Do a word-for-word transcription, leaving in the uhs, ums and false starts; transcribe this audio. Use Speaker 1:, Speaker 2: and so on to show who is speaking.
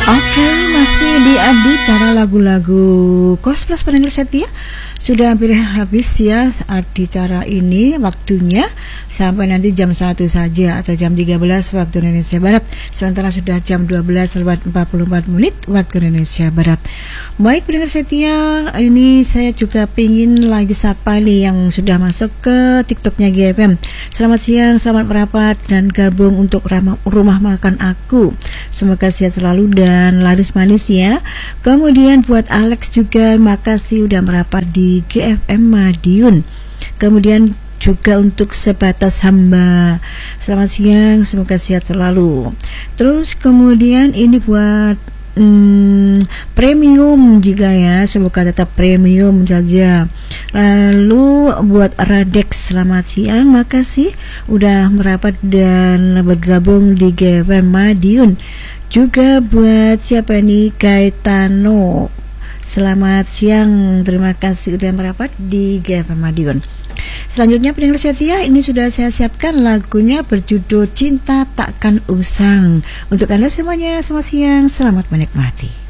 Speaker 1: Oke, masih di adicara lagu-lagu Koes Plus pendengar setia. Sudah hampir habis ya adicara ini, waktunya sampai nanti jam satu saja atau jam tiga belas waktu Indonesia Barat. Sementara sudah jam dua belas lewat empat puluh empat menit waktu Indonesia Barat. Baik pendengar setia, ini saya juga pingin lagi sapa nih yang sudah masuk ke TikToknya G F M. Selamat siang, selamat merapat dan gabung untuk rumah makan aku. Semoga sehat selalu dan laris manis ya. Kemudian buat Alex juga makasih udah merapat di G F M Madiun. Kemudian juga untuk sebatas hamba, selamat siang, semoga sehat selalu. Terus kemudian ini buat hmm, premium juga ya, semoga tetap premium saja. Lalu buat Radex, selamat siang, makasih udah merapat dan bergabung di G F M Madiun. Juga buat siapa nih, Gaetano, selamat siang, terima kasih udah merapat di G F M Madiun. Selanjutnya pendengar setia, ini sudah saya siapkan lagunya berjudul Cinta Takkan Usang. Untuk Anda semuanya, selamat siang, selamat menikmati.